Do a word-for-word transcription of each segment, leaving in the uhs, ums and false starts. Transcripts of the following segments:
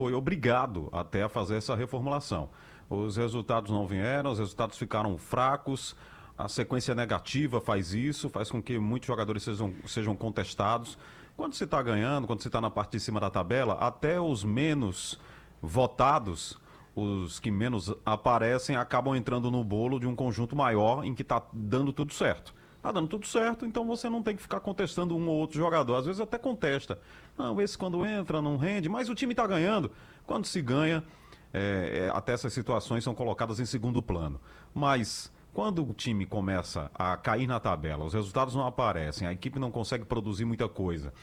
foi obrigado até a fazer essa reformulação. Os resultados não vieram, os resultados ficaram fracos, a sequência negativa faz isso, faz com que muitos jogadores sejam, sejam contestados. Quando você está ganhando, quando você está na parte de cima da tabela, até os menos votados, os que menos aparecem, acabam entrando no bolo de um conjunto maior em que está dando tudo certo. Está dando tudo certo, então você não tem que ficar contestando um ou outro jogador. Às vezes até contesta. Não, esse quando entra não rende, mas o time está ganhando. Quando se ganha, é, é, até essas situações são colocadas em segundo plano. Mas quando o time começa a cair na tabela, os resultados não aparecem, a equipe não consegue produzir muita coisa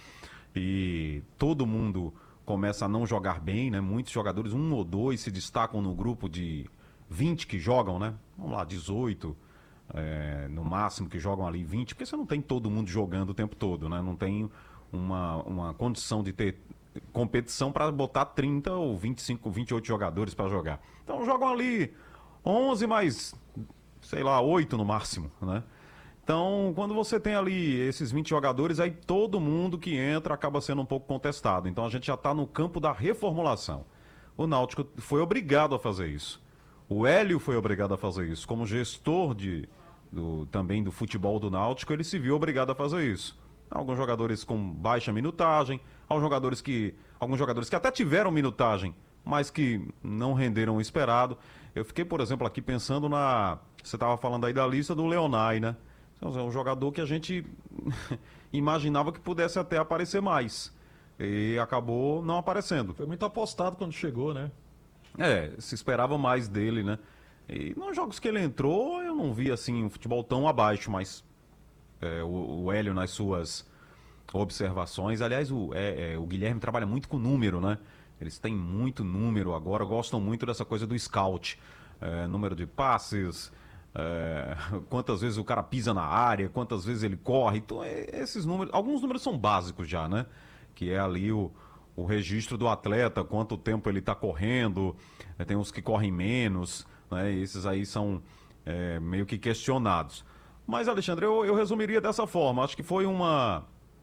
e todo mundo começa a não jogar bem, né? Muitos jogadores, um ou dois, se destacam no grupo de vinte que jogam, né? Vamos lá, dezoito, é, no máximo que jogam ali vinte, porque você não tem todo mundo jogando o tempo todo, né? Não tem uma, uma condição de ter competição para botar trinta ou vinte e cinco, vinte e oito jogadores para jogar. Então jogam ali onze mais, sei lá, oito no máximo, né? Então, quando você tem ali esses vinte jogadores, aí todo mundo que entra acaba sendo um pouco contestado. Então a gente já está no campo da reformulação. O Náutico foi obrigado a fazer isso. O Hélio foi obrigado a fazer isso. Como gestor de, do, também do futebol do Náutico, ele se viu obrigado a fazer isso. Alguns jogadores com baixa minutagem, alguns jogadores que, alguns jogadores que até tiveram minutagem, mas que não renderam o esperado. Eu fiquei, por exemplo, aqui pensando na... Você estava falando aí da lista do Leonai, né? É um jogador que a gente imaginava que pudesse até aparecer mais. E acabou não aparecendo. Foi muito apostado quando chegou, né? É, se esperava mais dele, né? E nos jogos que ele entrou, eu não vi assim um futebol tão abaixo, mas é, o, o Hélio nas suas observações. Aliás, o, é, é, o Guilherme trabalha muito com número, né? Eles têm muito número agora, gostam muito dessa coisa do scout. É, número de passes, é, quantas vezes o cara pisa na área, quantas vezes ele corre. Então, é, esses números, alguns números são básicos já, né? Que é ali o, o registro do atleta, quanto tempo ele está correndo, é, tem uns que correm menos, né? Esses aí são é, meio que questionados. Mas, Alexandre, eu, eu resumiria dessa forma. Acho que foi uma...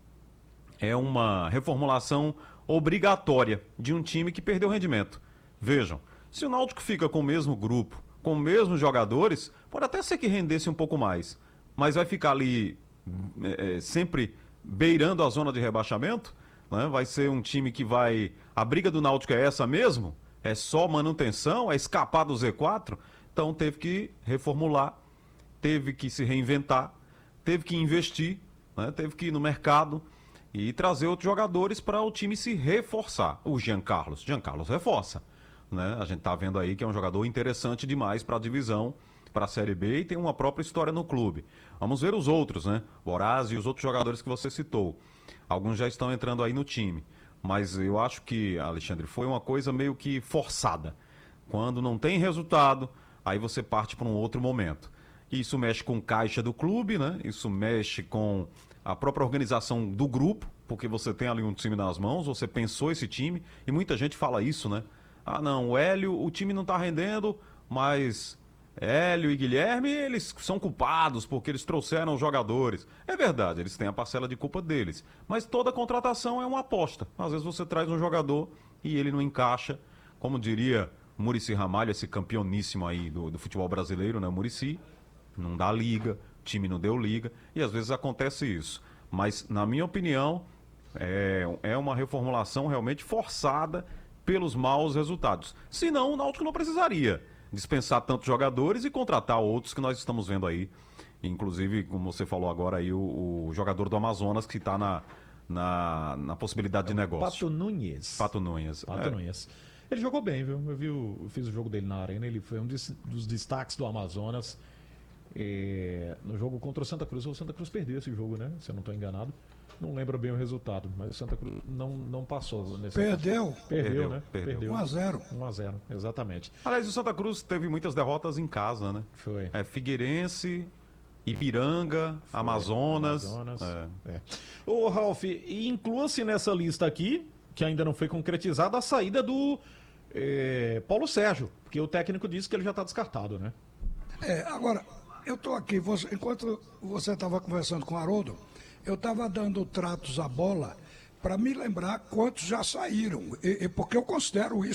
É uma reformulação obrigatória de um time que perdeu rendimento. Vejam, se o Náutico fica com o mesmo grupo, com os mesmos jogadores, pode até ser que rendesse um pouco mais, mas vai ficar ali é, sempre beirando a zona de rebaixamento, né? Vai ser um time que vai... A briga do Náutico é essa mesmo? É só manutenção? É escapar do Z quatro? Então teve que reformular, teve que se reinventar, teve que investir, né? Teve que ir no mercado e trazer outros jogadores para o time se reforçar. O Jean Carlos, Jean Carlos reforça, né? A gente está vendo aí que é um jogador interessante demais para a divisão, para a Série B e tem uma própria história no clube. Vamos ver os outros, né? Boraz e os outros jogadores que você citou. Alguns já estão entrando aí no time. Mas eu acho que, Alexandre, foi uma coisa meio que forçada. Quando não tem resultado, aí você parte para um outro momento. Isso mexe com caixa do clube, né? Isso mexe com a própria organização do grupo, porque você tem ali um time nas mãos, você pensou esse time, e muita gente fala isso, né? Ah, não, o Hélio, o time não está rendendo, mas Hélio e Guilherme, eles são culpados porque eles trouxeram os jogadores. É verdade, eles têm a parcela de culpa deles, mas toda contratação é uma aposta. Às vezes você traz um jogador e ele não encaixa, como diria Muricy Ramalho, esse campeoníssimo aí do, do futebol brasileiro, né, Muricy? Não dá liga, o time não deu liga, e às vezes acontece isso. Mas, na minha opinião, é, é uma reformulação realmente forçada pelos maus resultados. Senão, o Náutico não precisaria dispensar tantos jogadores e contratar outros que nós estamos vendo aí. Inclusive, como você falou agora aí, o, o jogador do Amazonas que está na, na, na possibilidade de negócio. Pato Nunes. Pato Nunes. Pato é. Nunes. Ele jogou bem, viu? Eu, vi o, eu fiz o jogo dele na arena, ele foi um dos, dos destaques do Amazonas. É, no jogo contra o Santa Cruz. O Santa Cruz perdeu esse jogo, né? Se eu não estou enganado. Não lembro bem o resultado, mas o Santa Cruz não, não passou. Nesse Perdeu. Perdeu, perdeu, né? Perdeu. um a zero. um a zero, exatamente. Aliás, o Santa Cruz teve muitas derrotas em casa, né? Foi. É, Figueirense, Ipiranga, Foi. Amazonas. Amazonas. É. É. Ô, Ralf, e inclua-se nessa lista aqui, que ainda não foi concretizada, a saída do é, Paulo Sérgio, porque o técnico disse que ele já está descartado, né? É, agora, eu estou aqui, você, enquanto você estava conversando com o Haroldo, eu estava dando tratos à bola para me lembrar quantos já saíram, e, e porque eu considero isso